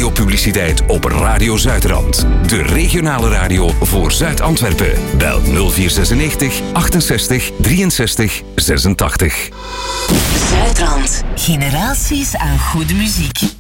radiopubliciteit op Radio Zuidrand. De regionale radio voor Zuid-Antwerpen. Bel 0496 68 63 86. Zuidrand. Generaties aan goede muziek.